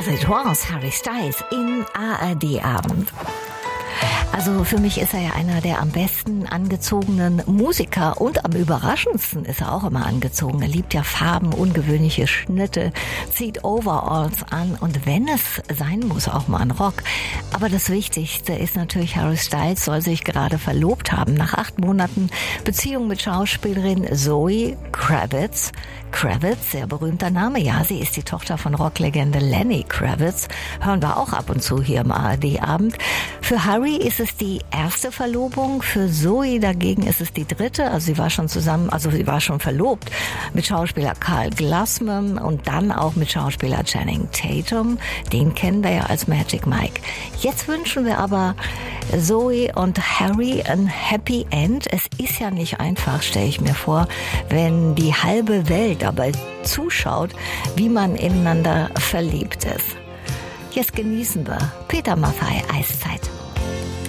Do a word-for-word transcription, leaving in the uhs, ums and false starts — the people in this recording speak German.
As It Was, Harry Styles in A R D-Abend. Also für mich ist er ja einer der am besten angezogenen Musiker und am überraschendsten ist er auch immer angezogen. Er liebt ja Farben, ungewöhnliche Schnitte, zieht Overalls an und wenn es sein muss, auch mal ein Rock. Aber das Wichtigste ist natürlich, Harry Styles soll sich gerade verlobt haben. Nach acht Monaten Beziehung mit Schauspielerin Zoe Kravitz. Kravitz, sehr berühmter Name. Ja, sie ist die Tochter von Rocklegende Lenny Kravitz. Hören wir auch ab und zu hier im A R D-Abend. Für Harry ist es die erste Verlobung, für Zoe dagegen ist es die dritte. Also sie war schon zusammen, also sie war schon verlobt mit Schauspieler Carl Glassman und dann auch mit Schauspieler Channing Tatum. Den kennen wir ja als Magic Mike. Jetzt wünschen wir aber Zoe und Harry ein Happy End. Es ist ja nicht einfach, stelle ich mir vor, wenn die halbe Welt dabei zuschaut, wie man ineinander verliebt ist. Jetzt genießen wir Peter Maffay, Eiszeit.